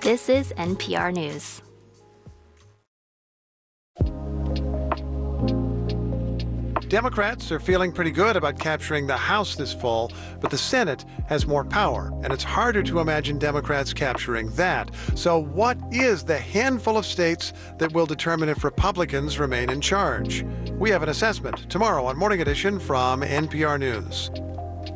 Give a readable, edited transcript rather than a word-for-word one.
This is NPR News. Democrats are feeling pretty good about capturing the House this fall, but the Senate has more power, and it's harder to imagine Democrats capturing that. So what is the handful of states that will determine if Republicans remain in charge? We have an assessment tomorrow on Morning Edition from NPR News.